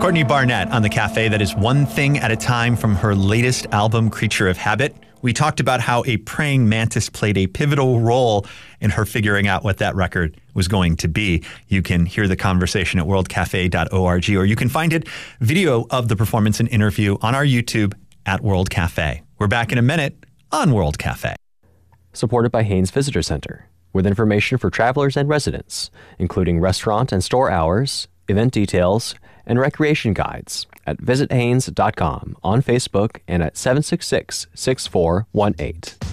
Courtney Barnett on The Cafe. That is One Thing at a Time from her latest album, Creature of Habit. We talked about how a praying mantis played a pivotal role in her figuring out what that record was going to be. You can hear the conversation at worldcafe.org, or you can find it, video of the performance and interview, on our YouTube at World Cafe. We're back in a minute on World Cafe. Supported by Haynes Visitor Center, with information for travelers and residents, including restaurant and store hours, event details, and recreation guides at visithaynes.com, on Facebook, and at 766-6418.